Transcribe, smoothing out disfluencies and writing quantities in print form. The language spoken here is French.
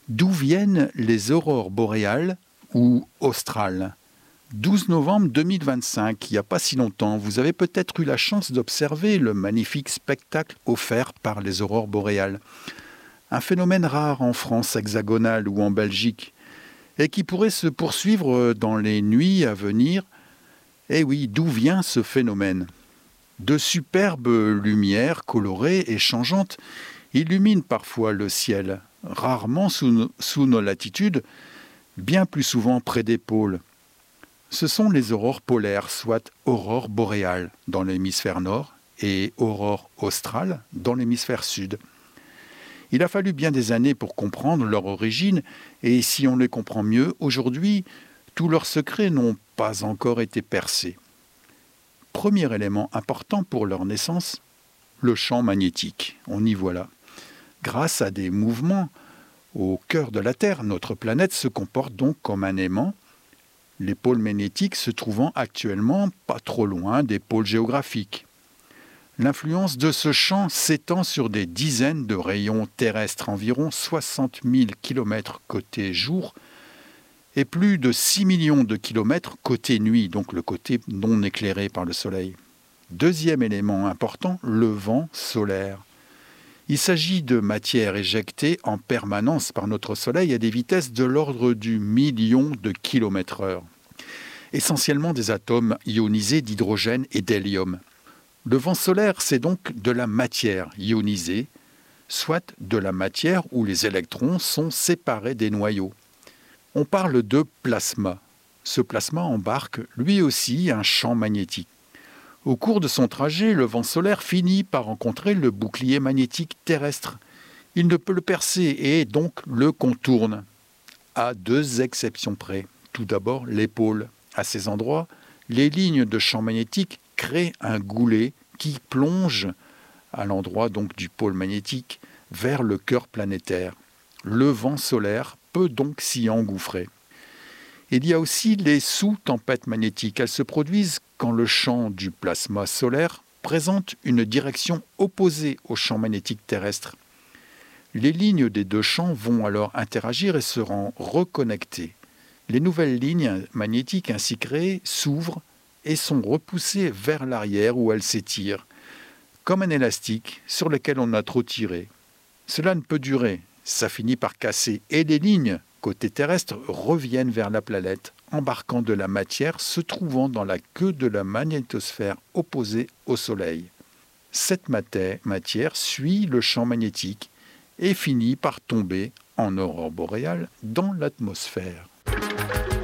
D'où viennent les aurores boréales ou australes? 12 novembre 2025, il n'y a pas si longtemps, vous avez peut-être eu la chance d'observer le magnifique spectacle offert par les aurores boréales. Un phénomène rare en France hexagonale ou en Belgique, et qui pourrait se poursuivre dans les nuits à venir. Eh oui, d'où vient ce phénomène? De superbes lumières colorées et changeantes illuminent parfois le ciel, rarement sous nos latitudes, bien plus souvent près des pôles. Ce sont les aurores polaires, soit aurores boréales dans l'hémisphère nord et aurores australes dans l'hémisphère sud. Il a fallu bien des années pour comprendre leur origine, et si on les comprend mieux, aujourd'hui, tous leurs secrets n'ont pas encore été percés. Premier élément important pour leur naissance, le champ magnétique. On y voilà. Grâce à des mouvements au cœur de la Terre, notre planète se comporte donc comme un aimant, les pôles magnétiques se trouvant actuellement pas trop loin des pôles géographiques. L'influence de ce champ s'étend sur des dizaines de rayons terrestres, environ 60 000 km côté jour et plus de 6 millions de kilomètres côté nuit, donc le côté non éclairé par le Soleil. Deuxième élément important, le vent solaire. Il s'agit de matière éjectée en permanence par notre Soleil à des vitesses de l'ordre du million de km/h. Essentiellement des atomes ionisés d'hydrogène et d'hélium. Le vent solaire, c'est donc de la matière ionisée, soit de la matière où les électrons sont séparés des noyaux. On parle de plasma. Ce plasma embarque lui aussi un champ magnétique. Au cours de son trajet, le vent solaire finit par rencontrer le bouclier magnétique terrestre. Il ne peut le percer et donc le contourne, à deux exceptions près. Tout d'abord, les pôles. À ces endroits, les lignes de champ magnétique créent un goulet qui plonge à l'endroit donc du pôle magnétique vers le cœur planétaire. Le vent solaire peut donc s'y engouffrer. Il y a aussi les sous-tempêtes magnétiques. Elles se produisent quand le champ du plasma solaire présente une direction opposée au champ magnétique terrestre. Les lignes des deux champs vont alors interagir et seront reconnectées. Les nouvelles lignes magnétiques ainsi créées s'ouvrent et sont repoussées vers l'arrière où elles s'étirent, comme un élastique sur lequel on a trop tiré. Cela ne peut durer, ça finit par casser et les lignes côté terrestre reviennent vers la planète, embarquant de la matière se trouvant dans la queue de la magnétosphère opposée au Soleil. Cette matière suit le champ magnétique et finit par tomber en aurore boréale dans l'atmosphère.